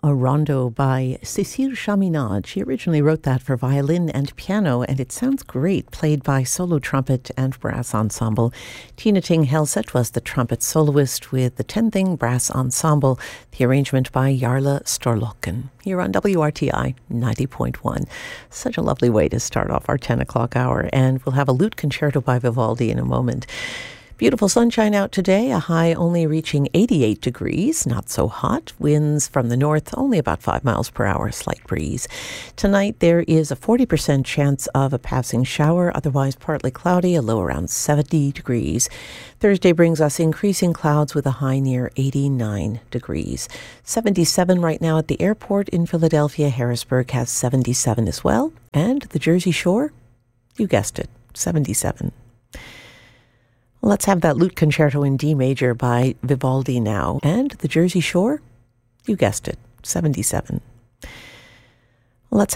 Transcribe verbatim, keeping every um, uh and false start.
a rondo by Cécile Chaminade. She originally wrote that for violin and piano, and it sounds great, played by solo trumpet and brass ensemble. Tina Ting Helset was the trumpet soloist with the Ten-Thing Brass Ensemble, the arrangement by Jarle Storlocken, here on W R T I ninety point one. Such a lovely way to start off our ten o'clock hour, and we'll have a lute concerto by Vivaldi in a moment. Beautiful sunshine out today, a high only reaching eighty-eight degrees, not so hot. Winds from the north, only about five miles per hour, slight breeze. Tonight there is a forty percent chance of a passing shower, otherwise partly cloudy, a low around seventy degrees. Thursday brings us increasing clouds with a high near eighty-nine degrees. seventy-seven right now at the airport in Philadelphia. Harrisburg has seventy-seven as well. And the Jersey Shore, you guessed it, seventy-seven. Let's have that lute concerto in D major by Vivaldi now. And the Jersey Shore, you guessed it, seventy-seven. Let's